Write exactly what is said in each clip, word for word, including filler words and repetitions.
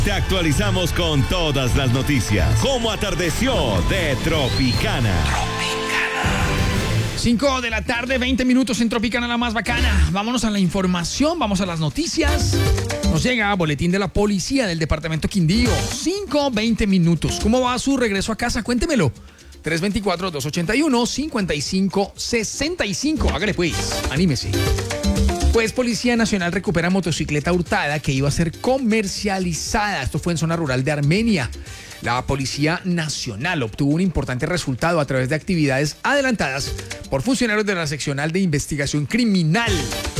Te actualizamos con todas las noticias. Cómo atardeció de Tropicana. cinco de la tarde, veinte minutos en Tropicana, la más bacana. Vámonos a la información, vamos a las noticias. Nos llega boletín de la policía del departamento Quindío. cinco, veinte minutos. ¿Cómo va su regreso a casa? Cuéntemelo. tres dos cuatro, dos ocho uno, cinco cinco seis cinco. Hágale pues, anímese. Pues Policía Nacional recupera motocicleta hurtada que iba a ser comercializada. Esto fue en zona rural de Armenia. La Policía Nacional obtuvo un importante resultado a través de actividades adelantadas por funcionarios de la Seccional de Investigación Criminal.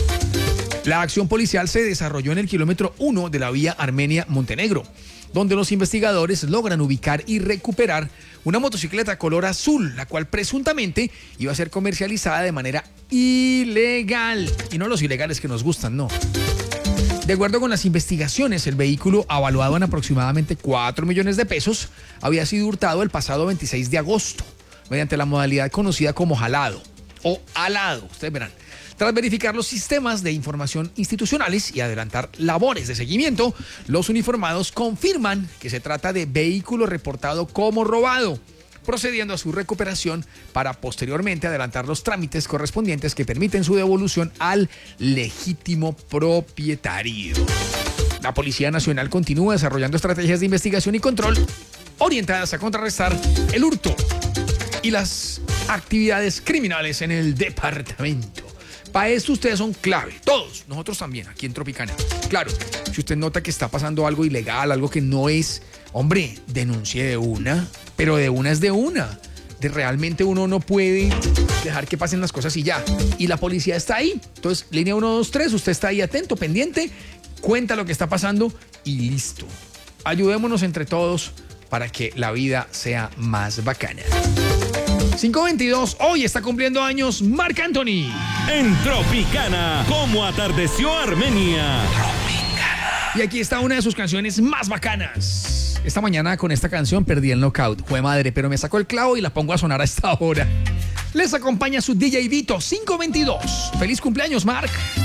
La acción policial se desarrolló en el kilómetro uno de la vía Armenia-Montenegro, donde los investigadores logran ubicar y recuperar una motocicleta color azul, la cual presuntamente iba a ser comercializada de manera ilegal. Y no los ilegales que nos gustan, no. De acuerdo con las investigaciones, el vehículo, avaluado en aproximadamente cuatro millones de pesos, había sido hurtado el pasado veintiséis de agosto, mediante la modalidad conocida como jalado o alado. Ustedes verán. Tras verificar los sistemas de información institucionales y adelantar labores de seguimiento, los uniformados confirman que se trata de vehículo reportado como robado, procediendo a su recuperación para posteriormente adelantar los trámites correspondientes que permiten su devolución al legítimo propietario. La Policía Nacional continúa desarrollando estrategias de investigación y control orientadas a contrarrestar el hurto y las actividades criminales en el departamento. Para esto ustedes son clave, todos, nosotros también, aquí en Tropicana. Claro, si usted nota que está pasando algo ilegal, algo que no es, hombre, denuncie de una, pero de una es de una. De realmente uno no puede dejar que pasen las cosas y ya. Y la policía está ahí. Entonces, línea uno dos tres, usted está ahí atento, pendiente, cuenta lo que está pasando y listo. Ayudémonos entre todos para que la vida sea más bacana. cinco veintidós, hoy está cumpliendo años Marc Anthony. En Tropicana, ¿cómo atardeció Armenia? Tropicana. Y aquí está una de sus canciones más bacanas. Esta mañana con esta canción perdí el knockout. Fue madre, pero me sacó el clavo y la pongo a sonar a esta hora. Les acompaña su D J Vito, cinco veintidós. Feliz cumpleaños, Marc.